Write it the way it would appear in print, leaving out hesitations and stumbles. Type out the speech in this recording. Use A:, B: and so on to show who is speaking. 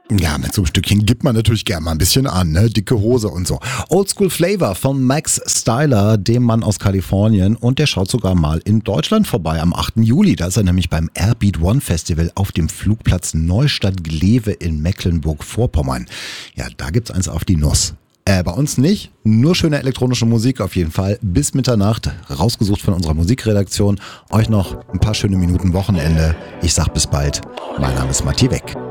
A: Ja, mit so einem Stückchen gibt man natürlich gern mal ein bisschen an, ne? Dicke Hose und so. Oldschool Flavor von Max Styler, dem Mann aus Kalifornien. Und der schaut sogar mal in Deutschland vorbei am 8. Juli. Da ist er nämlich beim Airbeat One Festival auf dem Flugplatz Neustadt-Glewe in Mecklenburg-Vorpommern. Ja, da gibt's eins auf die Nuss. Bei uns nicht, nur schöne elektronische Musik auf jeden Fall. Bis Mitternacht, rausgesucht von unserer Musikredaktion. Euch noch ein paar schöne Minuten Wochenende. Ich sag bis bald. Mein Name ist Matti Weck.